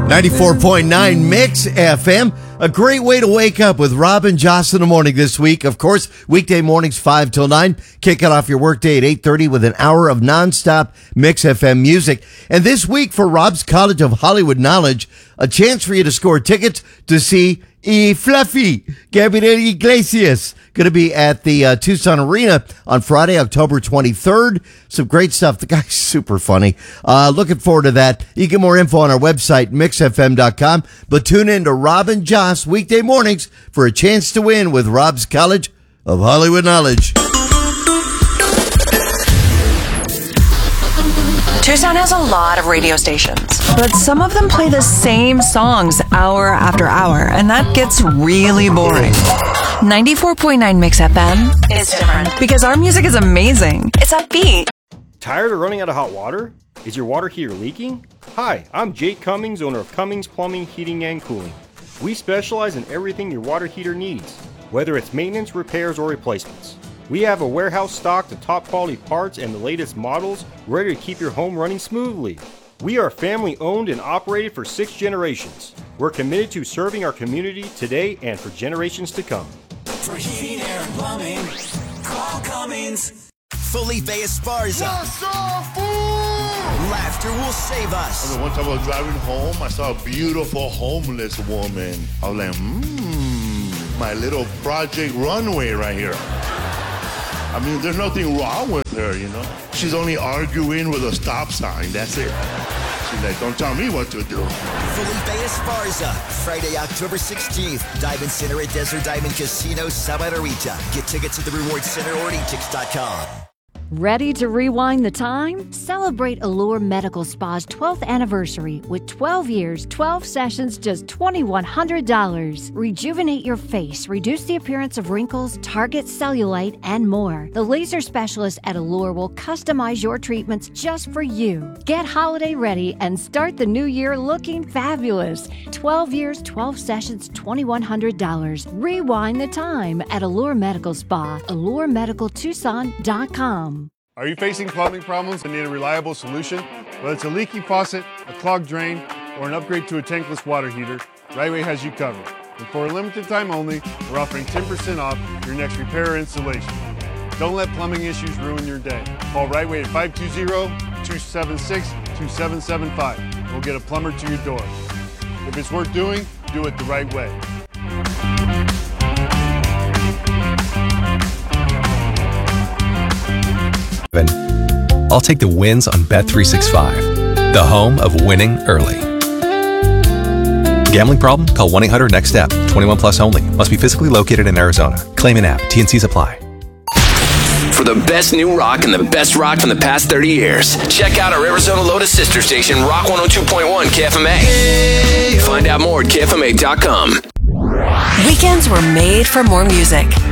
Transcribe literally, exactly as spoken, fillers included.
ninety-four point nine Mix F M. A great way to wake up with Rob and Joss in the morning this week. Of course, weekday mornings five till nine. Kicking off your workday at eight thirty with an hour of nonstop Mix F M music. And this week for Rob's College of Hollywood Knowledge, a chance for you to score tickets to see E. Fluffy, Gabriel Iglesias. Going to be at the uh, Tucson Arena on Friday, October twenty-third. Some great stuff. The guy's super funny. Uh, looking forward to that. You can get more info on our website, mix f m dot com. But tune in to Rob and Joss weekday mornings for a chance to win with Rob's College of Hollywood Knowledge. Tucson has a lot of radio stations, but some of them play the same songs hour after hour, and that gets really boring. ninety-four point nine Mix F M is different because our music is amazing. It's upbeat. Tired of running out of hot water? Is your water heater leaking? Hi, I'm Jake Cummings, owner of Cummings Plumbing, Heating, and Cooling. We specialize in everything your water heater needs, whether it's maintenance, repairs, or replacements. We have a warehouse stocked of top quality parts and the latest models ready to keep your home running smoothly. We are family owned and operated for six generations. We're committed to serving our community today and for generations to come. For heating, air, and plumbing, call Cummings. Felipe Esparza. What's up, fool? Laughter will save us. I mean, one time I was driving home, I saw a beautiful homeless woman. I was like, mmm, my little Project Runway right here. I mean, there's nothing wrong with her, you know? She's only arguing with a stop sign, that's it. She's like, don't tell me what to do. Felipe Esparza, Friday, October sixteenth, Diamond Center at Desert Diamond Casino, Santa Rita. Get tickets at the Reward Center or e tix dot com. Ready to rewind the time? Celebrate Allure Medical Spa's twelfth anniversary with twelve years, twelve sessions, just two thousand one hundred dollars. Rejuvenate your face, reduce the appearance of wrinkles, target cellulite, and more. The laser specialist at Allure will customize your treatments just for you. Get holiday ready and start the new year looking fabulous. twelve years, twelve sessions, two thousand one hundred dollars. Rewind the time at Allure Medical Spa, allure medical tucson dot com. Are you facing plumbing problems and need a reliable solution? Whether it's a leaky faucet, a clogged drain, or an upgrade to a tankless water heater, Rightway has you covered. And for a limited time only, we're offering ten percent off your next repair or installation. Don't let plumbing issues ruin your day. Call Rightway at five two zero, two seven six, two seven seven five. We'll get a plumber to your door. If it's worth doing, do it the right way. I'll take the wins on Bet three sixty-five, the home of winning early. Gambling problem? Call one eight hundred next step. twenty-one plus only. Must be physically located in Arizona. Claim an app. T and Cs apply. For the best new rock and the best rock from the past thirty years, check out our Arizona Lotus sister station, Rock one oh two point one K F M A. Find out more at K F M A dot com. Weekends were made for more music.